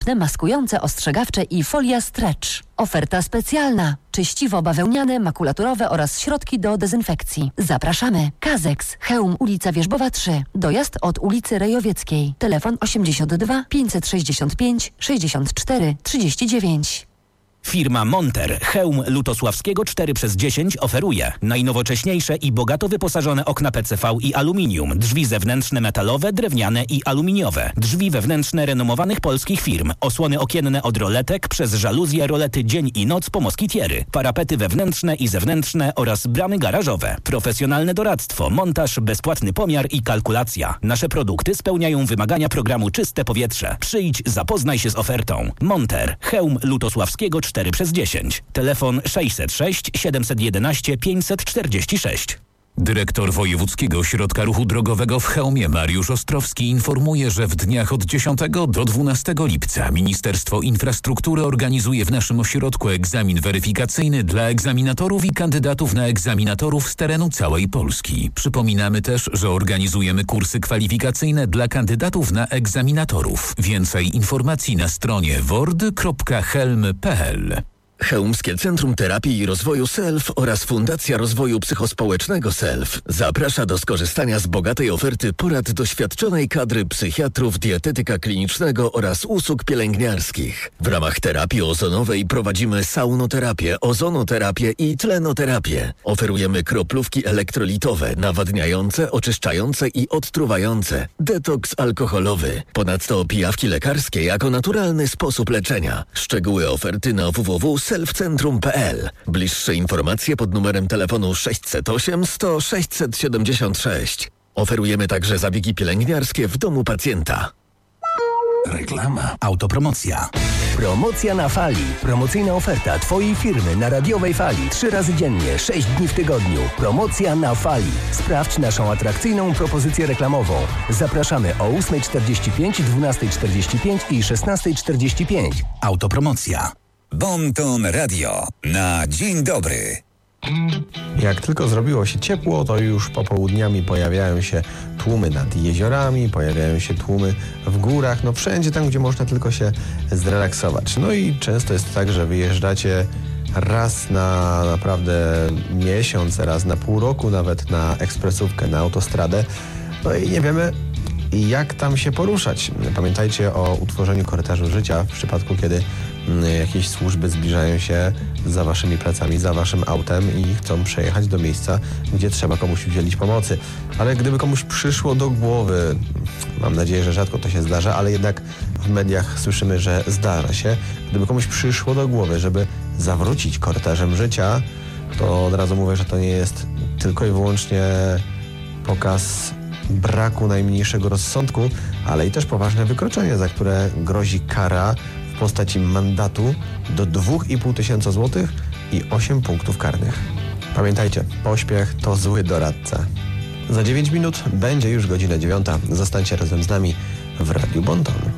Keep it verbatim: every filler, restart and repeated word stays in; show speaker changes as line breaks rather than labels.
maskujące, ostrzegawcze i folia stretch. Oferta specjalna. Czyściwo bawełniane, makulaturowe oraz środki do dezynfekcji. Zapraszamy. Kazex, Chełm, ulica Wierzbowa trzy. Dojazd od ulicy Rejowieckiej. Telefon osiemdziesiąt dwa pięćset sześćdziesiąt pięć sześćdziesiąt cztery trzydzieści dziewięć.
Firma Monter, Chełm Lutosławskiego cztery przez dziesięć oferuje najnowocześniejsze i bogato wyposażone okna P C V i aluminium, drzwi zewnętrzne metalowe, drewniane i aluminiowe, drzwi wewnętrzne renomowanych polskich firm, osłony okienne od roletek przez żaluzje, rolety dzień i noc po moskitiery, parapety wewnętrzne i zewnętrzne oraz bramy garażowe. Profesjonalne doradztwo, montaż, bezpłatny pomiar i kalkulacja. Nasze produkty spełniają wymagania programu Czyste Powietrze. Przyjdź, zapoznaj się z ofertą. Monter, Chełm Lutosławskiego cztery przez dziesięć. Telefon sześćset sześć siedemset jedenaście pięćset czterdzieści sześć.
Dyrektor Wojewódzkiego Ośrodka Ruchu Drogowego w Chełmie Mariusz Ostrowski informuje, że w dniach od dziesiątego do dwunastego lipca Ministerstwo Infrastruktury organizuje w naszym ośrodku egzamin weryfikacyjny dla egzaminatorów i kandydatów na egzaminatorów z terenu całej Polski. Przypominamy też, że organizujemy kursy kwalifikacyjne dla kandydatów na egzaminatorów. Więcej informacji na stronie word kropka helm kropka p l.
Chełmskie Centrum Terapii i Rozwoju SELF oraz Fundacja Rozwoju Psychospołecznego SELF zaprasza do skorzystania z bogatej oferty porad doświadczonej kadry psychiatrów, dietetyka klinicznego oraz usług pielęgniarskich. W ramach terapii ozonowej prowadzimy saunoterapię, ozonoterapię i tlenoterapię. Oferujemy kroplówki elektrolitowe, nawadniające, oczyszczające i odtruwające, detoks alkoholowy. Ponadto pijawki lekarskie jako naturalny sposób leczenia. Szczegóły oferty na w w w kropka selfcentrum kropka p l. Bliższe informacje pod numerem telefonu sześćset osiem sto sześćset siedemdziesiąt sześć. Oferujemy także zabiegi pielęgniarskie w domu pacjenta.
Reklama.
Autopromocja.
Promocja na fali. Promocyjna oferta Twojej firmy na radiowej fali. Trzy razy dziennie, sześć dni w tygodniu. Promocja na fali. Sprawdź naszą atrakcyjną propozycję reklamową. Zapraszamy o ósma czterdzieści pięć, dwunasta czterdzieści pięć i szesnasta czterdzieści pięć.
Autopromocja.
Bon Ton Radio na dzień dobry.
Jak tylko zrobiło się ciepło, to już popołudniami pojawiają się tłumy nad jeziorami, pojawiają się tłumy w górach, no wszędzie tam, gdzie można tylko się zrelaksować. No i często jest tak, że wyjeżdżacie raz na naprawdę miesiąc, raz na pół roku, nawet na ekspresówkę, na autostradę. No i nie wiemy, jak tam się poruszać. Pamiętajcie o utworzeniu korytarzu życia w przypadku, kiedy jakieś służby zbliżają się za waszymi plecami, za waszym autem i chcą przejechać do miejsca, gdzie trzeba komuś udzielić pomocy. Ale gdyby komuś przyszło do głowy, mam nadzieję, że rzadko to się zdarza, ale jednak w mediach słyszymy, że zdarza się, gdyby komuś przyszło do głowy, żeby zawrócić korytarzem życia, to od razu mówię, że to nie jest tylko i wyłącznie pokaz braku najmniejszego rozsądku, ale i też poważne wykroczenie, za które grozi kara w postaci mandatu do dwa i pół tysiąca złotych i osiem punktów karnych. Pamiętajcie, pośpiech to zły doradca. Za dziewięć minut będzie już godzina dziewiąta. Zostańcie razem z nami w Radiu Bon Ton.